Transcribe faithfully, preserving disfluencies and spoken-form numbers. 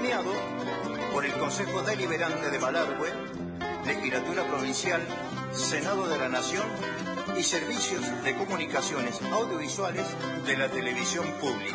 premiado por el Consejo Deliberante de Malargüe, Legislatura Provincial, Senado de la Nación y Servicios de Comunicaciones Audiovisuales de la Televisión Pública.